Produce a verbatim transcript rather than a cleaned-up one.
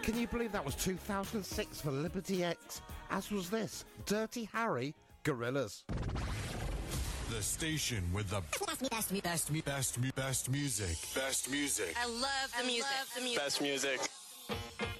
Can you believe that was two thousand six for Liberty X? As was this, Dirty Harry, Gorillaz. The station with the best, best, best, best, best music. Best music. I love the music. I love the music. Best music.